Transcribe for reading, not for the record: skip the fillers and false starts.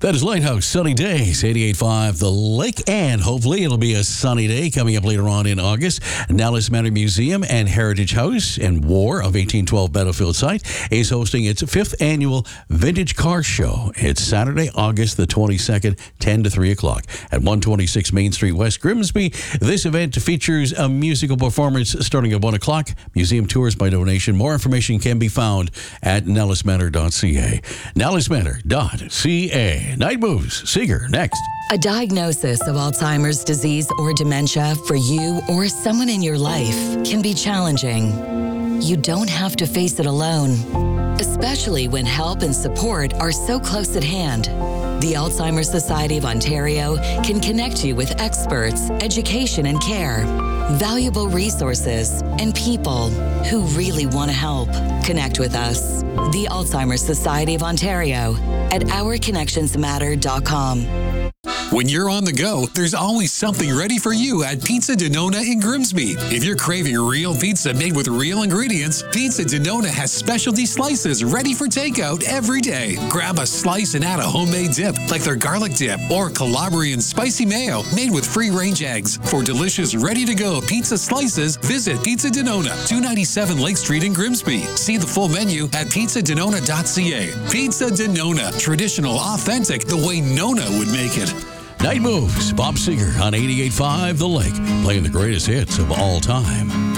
That is Lighthouse, Sunny Days, 88.5 The Lake, and hopefully it'll be a sunny day coming up later on in August. Nellis Manor Museum and Heritage House and War of 1812 Battlefield Site is hosting its 5th annual Vintage Car Show. It's Saturday, August the 22nd, 10 to 3 o'clock at 126 Main Street, West Grimsby. This event features a musical performance starting at 1 o'clock. Museum tours by donation. More information can be found at nellismanor.ca. nellismanor.ca. Night Moves. Seeger, next. A diagnosis of Alzheimer's disease or dementia for you or someone in your life can be challenging. You don't have to face it alone, especially when help and support are so close at hand. The Alzheimer's Society of Ontario can connect you with experts, education and care, valuable resources, and people who really want to help. Connect with us, the Alzheimer's Society of Ontario, at ourconnectionsmatter.com. When you're on the go, there's always something ready for you at Pizza Denona in Grimsby. If you're craving real pizza made with real ingredients, Pizza Denona has specialty slices ready for takeout every day. Grab a slice and add a homemade dip, like their garlic dip or Calabrian spicy mayo made with free-range eggs. For delicious, ready-to-go pizza slices, visit Pizza Denona, 297 Lake Street in Grimsby. See the full menu at pizzadenona.ca. Pizza Denona, traditional, authentic, the way Nona would make it. Night Moves, Bob Seeger on 88.5 The Lake, playing the greatest hits of all time.